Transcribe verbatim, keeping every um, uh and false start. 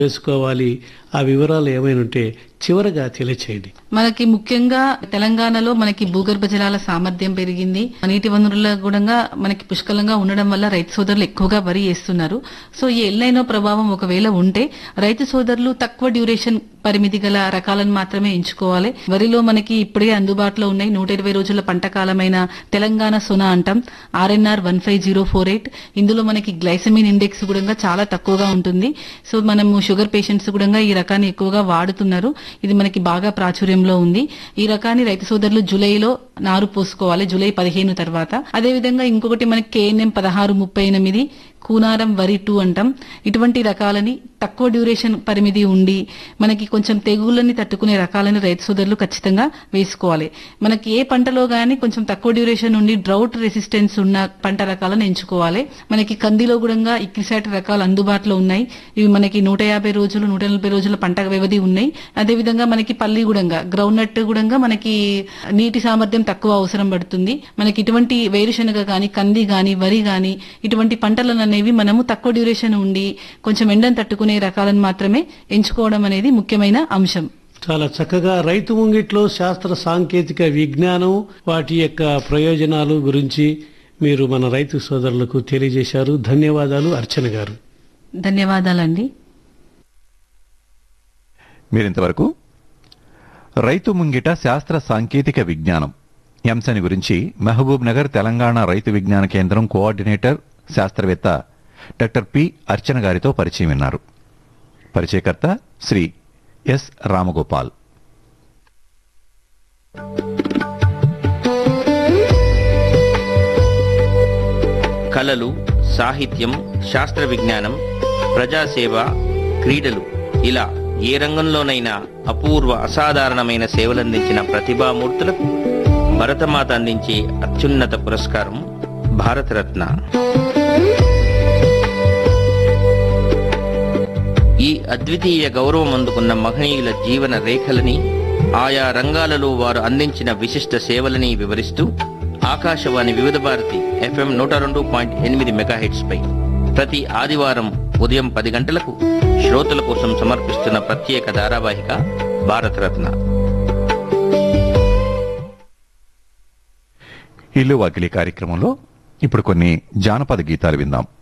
వేసుకోవాలి, ఆ వివరాలు ఏమైనా ఉంటే చివరగా తెలియచేయండి. మనకి ముఖ్యంగా తెలంగాణలో మనకి భూగర్భ జలాల సామర్థ్యం పెరిగింది, నీటి వనరుల కూడా మనకి పుష్కలంగా ఉండడం వల్ల రైతు సోదరులు ఎక్కువగా వరి వేస్తున్నారు. సో ఈ ఎల్నైనో ప్రభావం ఒకవేళ ఉంటే రైతు సోదరులు తక్కువ డ్యూరేషన్ పరిమితి గల రకాలను మాత్రమే ఎంచుకోవాలి. వరిలో మనకి ఇప్పుడే అందుబాటులో ఉన్నాయి నూట ఇరవై రోజుల పంట కాలమైన తెలంగాణ సోనా అంటాం, RNR one five zero four eight. ఇందులో మనకి గ్లైసమిన్ ఇండెక్స్ కూడా చాలా తక్కువగా ఉంటుంది. సో మనము షుగర్ పేషెంట్స్ కూడా ఈ రకాన్ని ఎక్కువగా వాడుతున్నారు. ఇది మనకి బాగా ప్రాచుర్యంలో ఉంది. ఈ రకాన్ని రైతు సోదరులు జూలైలో నారు పోసుకోవాలి, జూలై పదిహేను తర్వాత. అదేవిధంగా ఇంకొకటి మనకి కేఎన్ఎం పదహారు ముప్పై ఎనిమిది కూనారం వరి టూ అంటాం. ఇటువంటి రకాలని తక్కువ డ్యూరేషన్ పరిమితి ఉండి మనకి కొంచెం తెగుళ్ళని తట్టుకునే రకాలని రైతు సోదరులు ఖచ్చితంగా వేసుకోవాలి. మనకి ఏ పంటలో గానీ కొంచెం తక్కువ డ్యూరేషన్ ఉండి డ్రౌట్ రెసిస్టెన్స్ ఉన్న పంట రకాలను ఎంచుకోవాలి. మనకి కందిలో కూడా ఇక్రిసాట్ రకాలు అందుబాటులో ఉన్నాయి. ఇవి మనకి నూట యాభై రోజులు నూట నలభై రోజుల పంట వ్యవధి ఉన్నాయి. అదేవిధంగా మనకి పల్లి కూడా గ్రౌండ్ నట్ కూడా మనకి నీటి సామర్థ్యం తక్కువ అవసరం పడుతుంది. మనకి ఇటువంటి వేరుశనగ గాని కంది గాని వరి గాని ఇటువంటి పంటలను అనేవి మనము తక్కువ డ్యూరేషన్ ఉండి కొంచెం ఎండను తట్టుకునే రకాలను మాత్రమే ఎంచుకోవడం అనేది ముఖ్యమైన అంశం. చాలా చక్కగా రైతు ముంగిట్లో శాస్త్ర సాంకేతిక విజ్ఞానం వాటి యొక్క ప్రయోజనాలు గురించి మీరు మన రైతు సోదరులకు తెలియజేశారు. ధన్యవాదాలు అర్చన గారు. ధన్యవాదాలండి. మీరింతవరకు రైతు ముంగిట శాస్త్ర సాంకేతిక విజ్ఞానం ఈ అంశాన్ని గురించి మహబూబ్ నగర్ తెలంగాణ రైతు విజ్ఞాన కేంద్రం కోఆర్డినేటర్ శాస్త్రవేత్త డాక్టర్ పి అర్చన గారితో పరిచయం విన్నారు. పరిచయకర్త శ్రీ ఎస్ రామగోపాల్. కళలు, సాహిత్యం, శాస్త్ర విజ్ఞానం, ప్రజాసేవ, క్రీడలు ఇలా ఏ రంగంలోనైనా అపూర్వ అసాధారణమైన సేవలందించిన ప్రతిభామూర్తులకు భరతమాత అందించే అత్యున్నత పురస్కారం భారతరత్న. ఈ అద్వితీయ గౌరవం అందుకున్న మహనీయుల జీవన రేఖలని, ఆయా రంగాలలో వారు అందించిన విశిష్ట సేవలని వివరిస్తూ ఆకాశవాణి వివిధ భారతి ఎఫ్ఎం నూట రెండు పాయింట్ ఎనిమిది మెగాహెట్స్ పై ప్రతి ఆదివారం ఉదయం పది గంటలకు శ్రోతల కోసం సమర్పిస్తున్న ప్రత్యేక ధారావాహిక భారతరత్న. ఇల్లు వాకిలి కార్యక్రమంలో ఇప్పుడు కొన్ని జానపద గీతాలు విందాం.